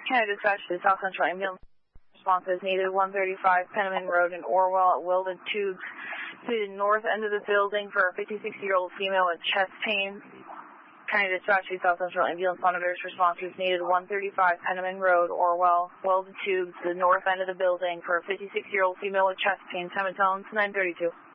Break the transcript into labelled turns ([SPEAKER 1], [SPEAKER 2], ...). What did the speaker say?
[SPEAKER 1] Canada Dispatch to South Central Ambulance. Response is needed. 135 Penniman Road in Orwell at Welded Tubes to the north end of the building for a 56-year-old female with chest pain. Canada Dispatch to South Central Ambulance monitors. Response is needed. 135 Penniman Road, Orwell, Welded Tubes to the north end of the building for a 56-year-old female with chest pain. Semitones 932.